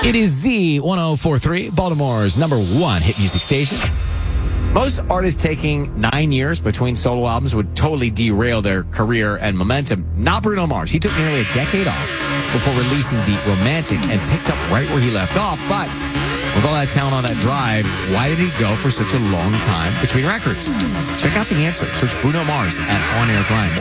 It is Z1043, Baltimore's number one hit music station. Most artists taking 9 years between solo albums would totally derail their career and momentum. Not Bruno Mars. He took nearly a decade off before releasing The Romantic and picked up right where he left off. But with all that talent on that drive, why did he go for such a long time between records? Check out the answer. Search Bruno Mars at On Air Grind.